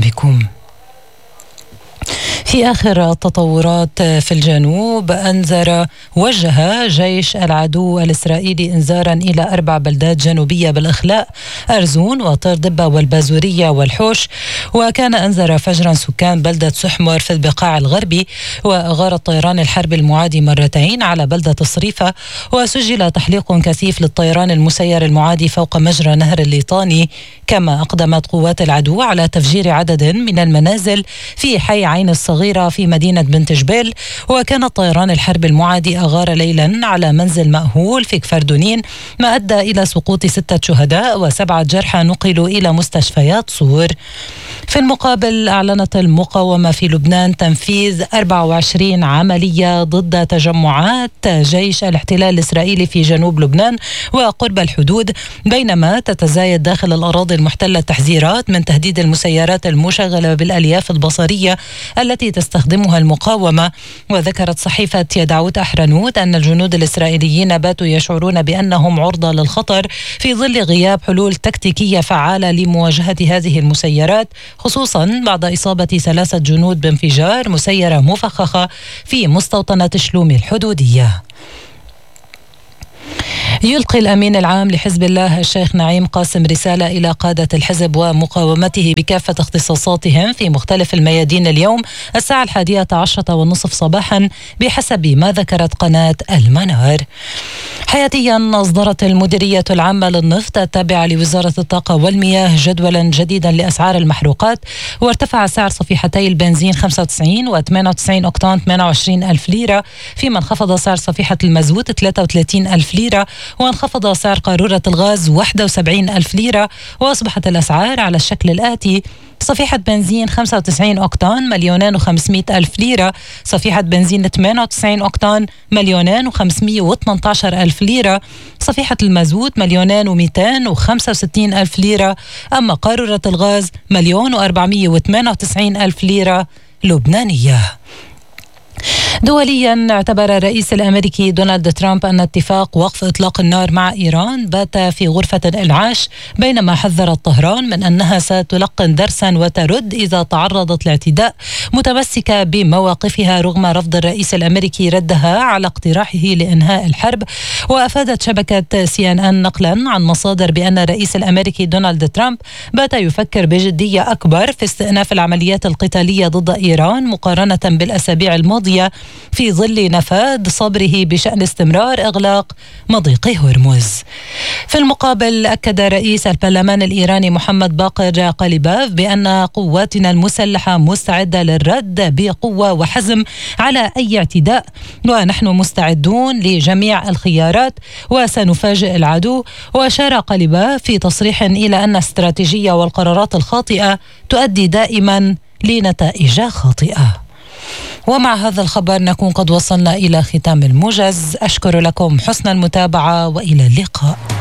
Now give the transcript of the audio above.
بكم. في آخر التطورات في الجنوب وجه جيش العدو الإسرائيلي إنذارا إلى 4 بلدات جنوبية بالإخلاء: أرزون وطردبة والبازورية والحوش. وكان أنذر فجرا سكان بلدة سحمر في البقاع الغربي وأغار الطيران الحرب المعادي مرتين على بلدة الصريفة. وسجل تحليق كثيف للطيران المسير المعادي فوق مجرى نهر الليطاني. كما أقدمت قوات العدو على تفجير عدد من المنازل في حي عين الصغيرة في مدينة بنت جبيل. وكان الطيران الحرب المعادي أغار ليلا على منزل مأهول في كفر دونين، ما أدى إلى سقوط 6 شهداء و7 جرحى نقلوا إلى مستشفيات صور. في المقابل، أعلنت المقاومة في لبنان تنفيذ 24 عملية ضد تجمعات جيش الاحتلال الإسرائيلي في جنوب لبنان وقرب الحدود، بينما تتزايد داخل الأراضي المحتلة تحذيرات من تهديد المسيرات المشغلة بالألياف البصرية التي تستخدمها المقاومة. وذكرت صحيفة يدعوت أحرنوت أن الجنود الإسرائيليين باتوا يشعرون بأنهم عرضة للخطر في ظل غياب حلول تكتيكية فعالة لمواجهة هذه المسيرات، خصوصا بعد إصابة 3 جنود بانفجار مسيرة مفخخة في مستوطنة شلوم الحدودية. يلقي الأمين العام لحزب الله الشيخ نعيم قاسم رسالة إلى قادة الحزب ومقاومته بكافة اختصاصاتهم في مختلف الميادين اليوم الساعة 11:30 صباحا بحسب ما ذكرت قناة المنار. حياتيا، أصدرت المديرية العامة للنفط التابعة لوزارة الطاقة والمياه جدولا جديدا لأسعار المحروقات، وارتفع سعر صفيحتي البنزين 95 و98 أكتان 28 ألف ليرة، فيما انخفض سعر صفيحة المازوت 33 ألف ليرة، وانخفض سعر قارورة الغاز 71 ألف ليرة. وأصبحت الأسعار على الشكل الآتي: صفيحة بنزين 95 أكتان 2,500,000 ليرة، صفيحة بنزين 98 أكتان 2,518,000 ليرة، صفيحة المازوت 2,265,000 ليرة، أما قارورة الغاز 1,498,000 ليرة لبنانية. دوليا، اعتبر الرئيس الأمريكي دونالد ترامب أن اتفاق وقف إطلاق النار مع إيران بات في غرفة إنعاش، بينما حذرت طهران من أنها ستلقن درسا وترد إذا تعرضت لاعتداء، متمسكة بمواقفها رغم رفض الرئيس الأمريكي ردها على اقتراحه لإنهاء الحرب. وأفادت شبكة CNN نقلا عن مصادر بأن الرئيس الأمريكي دونالد ترامب بات يفكر بجدية أكبر في استئناف العمليات القتالية ضد إيران مقارنة بالأسابيع الماضية، في ظل نفاذ صبره بشأن استمرار إغلاق مضيق هرمز. في المقابل، أكد رئيس البرلمان الإيراني محمد باقر قاليباف بأن قواتنا المسلحة مستعدة للرد بقوة وحزم على أي اعتداء، ونحن مستعدون لجميع الخيارات وسنفاجئ العدو. وأشار قاليباف في تصريح إلى أن الاستراتيجية والقرارات الخاطئة تؤدي دائما لنتائج خاطئة. ومع هذا الخبر نكون قد وصلنا إلى ختام الموجز. أشكر لكم حسن المتابعة وإلى اللقاء.